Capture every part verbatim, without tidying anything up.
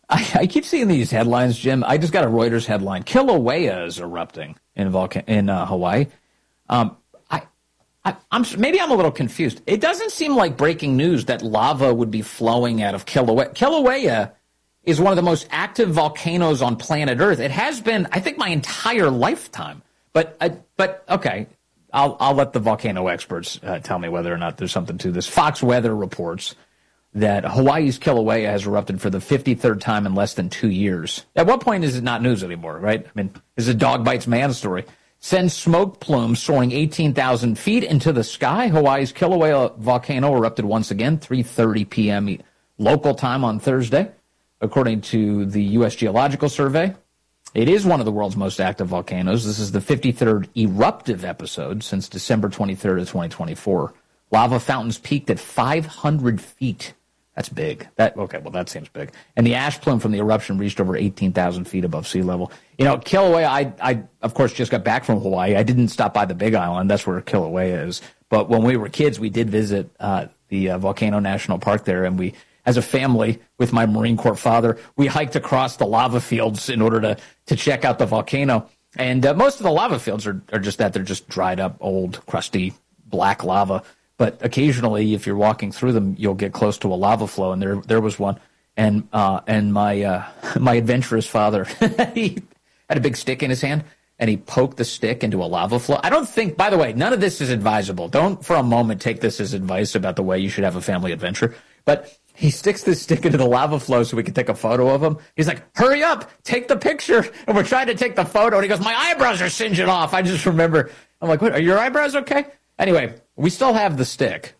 I, I keep seeing these headlines, Jim. I just got a Reuters headline. Kilauea is erupting in volcan- in uh, Hawaii. Um, I, I, I'm maybe I'm a little confused. It doesn't seem like breaking news that lava would be flowing out of Kilauea. Kilauea is one of the most active volcanoes on planet Earth. It has been, I think, my entire lifetime. But, uh, but okay, I'll I'll let the volcano experts uh, tell me whether or not there's something to this. Fox Weather reports that Hawaii's Kilauea has erupted for the fifty-third time in less than two years. At what point is it not news anymore, right? I mean, it's a dog bites man story. Sends smoke plumes soaring eighteen thousand feet into the sky. Hawaii's Kilauea volcano erupted once again, three thirty p.m. local time on Thursday, according to the U S Geological Survey. It is one of the world's most active volcanoes. This is the fifty-third eruptive episode since December twenty-third of twenty twenty-four. Lava fountains peaked at five hundred feet. That's big. That okay, well, that seems big. And the ash plume from the eruption reached over eighteen thousand feet above sea level. You know, Kilauea, I, I, of course, just got back from Hawaii. I didn't stop by the Big Island. That's where Kilauea is. But when we were kids, we did visit uh, the uh, Volcano National Park there, and we, as a family, with my Marine Corps father, we hiked across the lava fields in order to, to check out the volcano. And uh, most of the lava fields are, are just that. They're just dried up, old, crusty, black lava. But occasionally, if you're walking through them, you'll get close to a lava flow, and there there was one. And uh, and my uh, my adventurous father, he had a big stick in his hand, and he poked the stick into a lava flow. I don't think, by the way, none of this is advisable. Don't for a moment take this as advice about the way you should have a family adventure. But he sticks this stick into the lava flow so we can take a photo of him. He's like, hurry up, take the picture. And we're trying to take the photo, and he goes, my eyebrows are singeing off. I just remember, I'm like, what, are your eyebrows okay? Anyway, we still have the stick.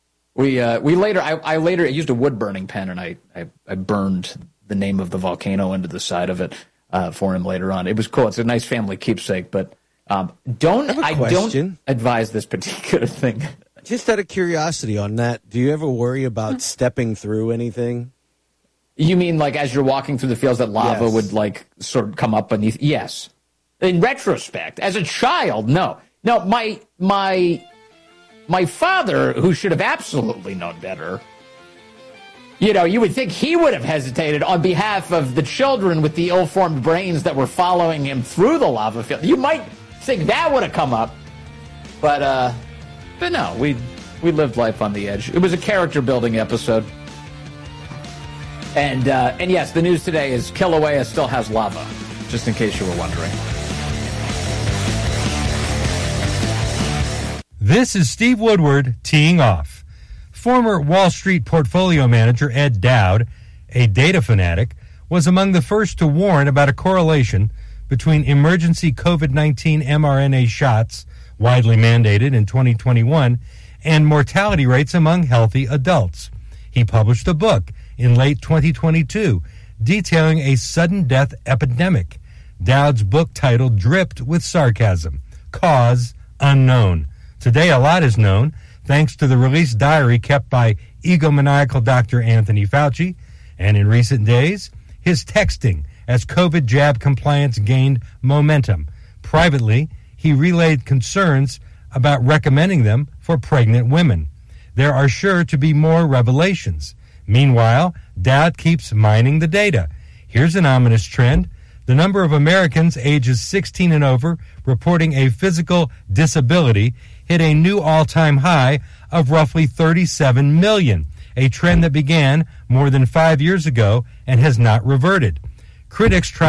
We uh, we later I, I later I used a wood burning pen, and I, I, I burned the name of the volcano into the side of it uh, for him later on. It was cool. It's a nice family keepsake, but um, don't I, I don't advise this particular thing. Just out of curiosity on that, do you ever worry about stepping through anything? You mean like as you're walking through the fields that lava yes. would like sort of come up beneath? Yes. In retrospect, as a child, no. No, my my my father, who should have absolutely known better, you know, you would think he would have hesitated on behalf of the children with the ill-formed brains that were following him through the lava field. You might think that would have come up, but uh, but no, we we lived life on the edge. It was a character-building episode, and uh, and yes, the news today is Kilauea still has lava, just in case you were wondering. This is Steve Woodward teeing off. Former Wall Street portfolio manager Ed Dowd, a data fanatic, was among the first to warn about a correlation between emergency COVID nineteen mRNA shots, widely mandated in twenty twenty-one, and mortality rates among healthy adults. He published a book in late twenty twenty-two detailing a sudden death epidemic. Dowd's book titled dripped with sarcasm, Cause Unknown. Today, a lot is known thanks to the released diary kept by egomaniacal Doctor Anthony Fauci, and in recent days, his texting as COVID jab compliance gained momentum. Privately, he relayed concerns about recommending them for pregnant women. There are sure to be more revelations. Meanwhile, Dowd keeps mining the data. Here's an ominous trend. The number of Americans ages sixteen and over reporting a physical disability hit a new all-time high of roughly thirty-seven million, a trend that began more than five years ago and has not reverted. Critics try